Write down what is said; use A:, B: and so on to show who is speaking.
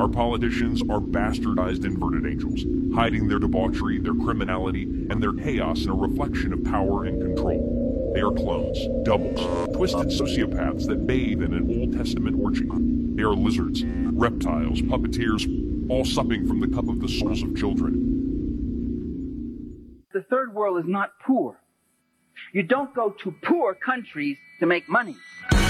A: Our politicians are bastardized inverted angels, hiding their debauchery, their criminality, and their chaos in a reflection of power and control. They are clones, doubles, twisted sociopaths that bathe in an Old Testament orgy. They are lizards, reptiles, puppeteers, all supping from the cup of the souls of children.
B: The third world is not poor. You don't go to poor countries to make money.